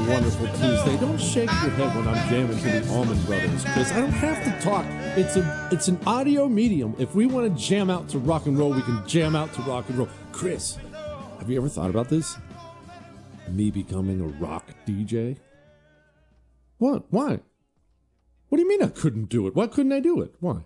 wonderful Tuesday. Don't shake your head when I'm jamming to the Allman Brothers, because I don't have to talk. It's an audio medium. If we want to jam out to rock and roll, we can jam out to rock and roll. Chris, have you ever thought about this? Me becoming a rock DJ? What? Why? What do you mean I couldn't do it? Why couldn't I do it? Why?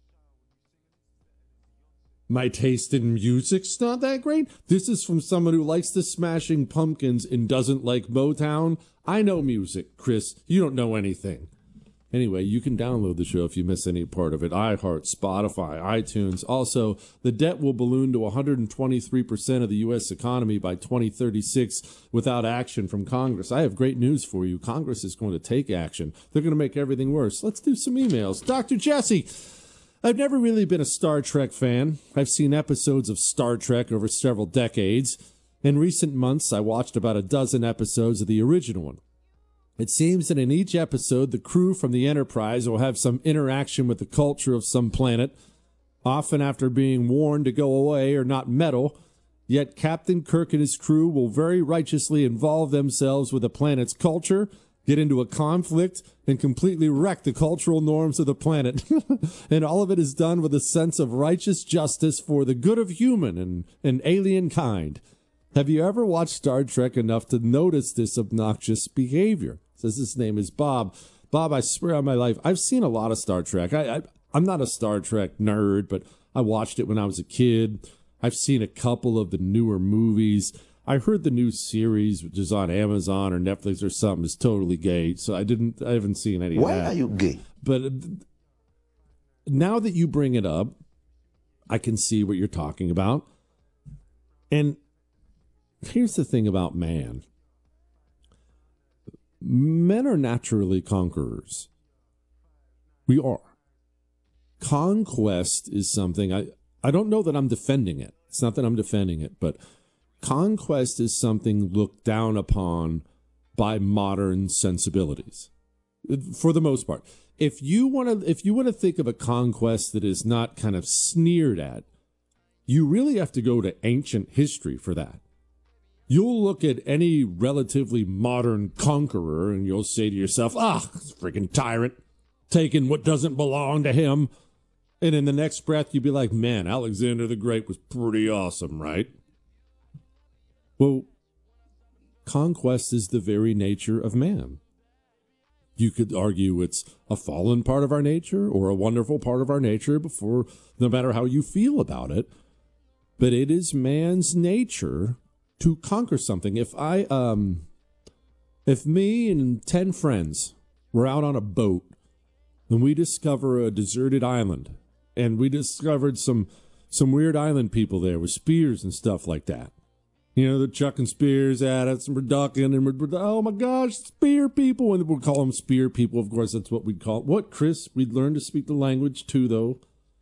My taste in music's not that great? This is from someone who likes the Smashing Pumpkins and doesn't like Motown. I know music, Chris. You don't know anything. Anyway, you can download the show if you miss any part of it. iHeart, Spotify, iTunes. Also, the debt will balloon to 123% of the U.S. economy by 2036 without action from Congress. I have great news for you. Congress is going to take action. They're going to make everything worse. Let's do some emails. Dr. Jesse, I've never really been a Star Trek fan. I've seen episodes of Star Trek over several decades. In recent months, I watched about a dozen episodes of the original one. It seems that in each episode, the crew from the Enterprise will have some interaction with the culture of some planet, often after being warned to go away or not meddle. Yet Captain Kirk and his crew will very righteously involve themselves with the planet's culture, get into a conflict, and completely wreck the cultural norms of the planet. And all of it is done with a sense of righteous justice for the good of human and alien kind. Have you ever watched Star Trek enough to notice this obnoxious behavior? Says his name is Bob. Bob, I swear on my life, I've seen a lot of Star Trek. I'm not a Star Trek nerd, but I watched it when I was a kid. I've seen a couple of the newer movies. I heard the new series, which is on Amazon or Netflix or something, is totally gay. So I haven't seen any of that. Why are you gay? But now that you bring it up, I can see what you're talking about. And here's the thing about man. Men are naturally conquerors. We are. Conquest is something, I don't know that I'm defending it. It's not that I'm defending it, but conquest is something looked down upon by modern sensibilities, for the most part. If you want to think of a conquest that is not kind of sneered at, you really have to go to ancient history for that. You'll look at any relatively modern conqueror and you'll say to yourself, freaking tyrant, taking what doesn't belong to him. And in the next breath, you'd be like, man, Alexander the Great was pretty awesome, right? Well, conquest is the very nature of man. You could argue it's a fallen part of our nature or a wonderful part of our nature no matter how you feel about it. But it is man's nature to conquer something. If me and 10 friends were out on a boat and we discover a deserted island and we discovered some weird island people there with spears and stuff like that. You know, they're chucking spears at us and we're ducking and we're, oh my gosh, spear people. And we'll call them spear people. Of course, that's what we'd call it. What, Chris? We'd learn to speak the language too, though.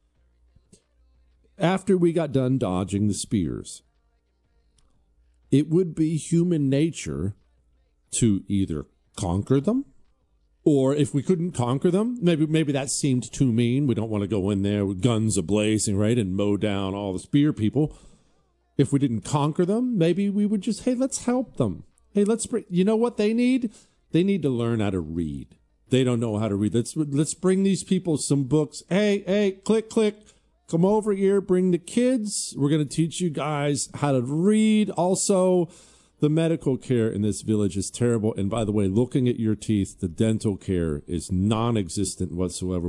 After we got done dodging the spears, it would be human nature to either conquer them, or if we couldn't conquer them, maybe that seemed too mean. We don't want to go in there with guns ablazing, right, and mow down all the spear people. If we didn't conquer them, maybe we would just, hey, let's help them. Hey, you know what they need? They need to learn how to read. They don't know how to read. Let's bring these people some books. Hey, click. Come over here, bring the kids. We're going to teach you guys how to read. Also, the medical care in this village is terrible. And by the way, looking at your teeth, the dental care is non-existent whatsoever.